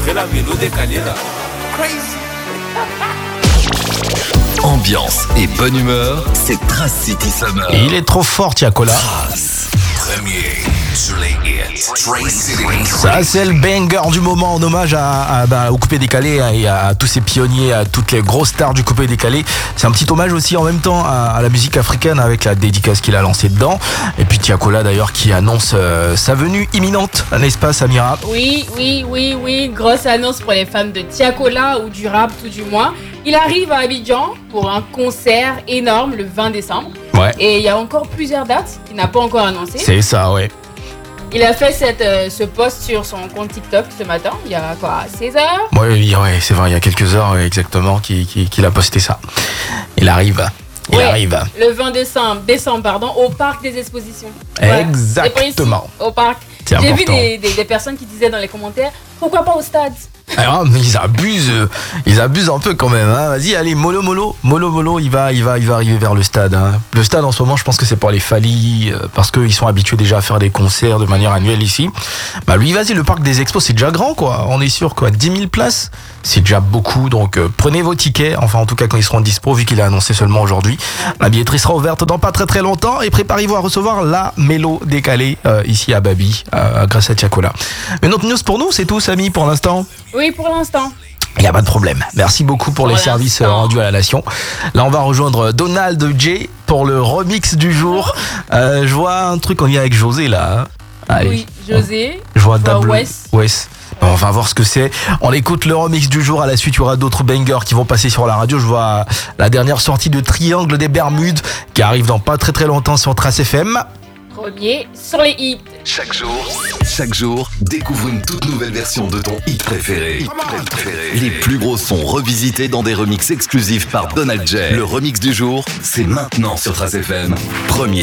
montrer la mélo décalée là. Crazy. Ambiance et bonne humeur, c'est Trace City Summer. Il est trop fort, Tiakola. Trace, premier sur les hits. Trace City. Ça, c'est le banger du moment en hommage au coupé décalé et à tous ces pionniers, à toutes les grosses stars du coupé décalé. C'est un petit hommage aussi en même temps à la musique africaine avec la dédicace qu'il a lancée dedans. Et puis Tiakola d'ailleurs qui annonce sa venue imminente, n'est-ce pas Samira? Oui. Grosse annonce pour les fans de Tiakola ou du rap tout du moins. Il arrive à Abidjan pour un concert énorme le 20 décembre. Ouais. Et il y a encore plusieurs dates qu'il n'a pas encore annoncées. C'est ça, ouais. Il a fait ce post sur son compte TikTok ce matin, il y a quoi, 16 heures? Ouais, c'est vrai, il y a quelques heures exactement qu'il a posté ça. Il arrive. Le 20 décembre, au parc des expositions. Exactement. Ici, au parc. C'est J'ai important. vu des personnes qui disaient dans les commentaires, pourquoi pas au stade? Alors, mais ils abusent un peu quand même. Hein. Vas-y, allez, mollo, il va arriver vers le stade. Hein. Le stade en ce moment, je pense que c'est pour les Fali, parce qu'ils sont habitués déjà à faire des concerts de manière annuelle ici. Bah lui, vas-y, le parc des expos, c'est déjà grand, quoi. On est sûr, quoi, 10 000 places, c'est déjà beaucoup. Donc, prenez vos tickets, enfin en tout cas quand ils seront dispo, vu qu'il est annoncé seulement aujourd'hui. La billetterie sera ouverte dans pas très longtemps et préparez-vous à recevoir la mélo décalée ici à Babi, grâce à Tiakola. Une autre news pour nous, c'est tout, Samy, pour l'instant? Oui, pour l'instant. Il n'y a pas de problème. Merci beaucoup pour les services rendus à la nation. Là, on va rejoindre Donald J pour le remix du jour. Je vois un truc en lien avec José, là. Hein. Allez. Oui, José. Je vois Wes. On va voir ce que c'est. On écoute le remix du jour. À la suite, il y aura d'autres bangers qui vont passer sur la radio. Je vois la dernière sortie de Triangle des Bermudes qui arrive dans pas très longtemps sur Trace FM. Premier sur les hits. Chaque jour, découvre une toute nouvelle version de ton hit préféré. Les plus gros sons revisités dans des remixes exclusifs par Donald J. Le remix du jour, c'est maintenant sur Trace FM. Premier.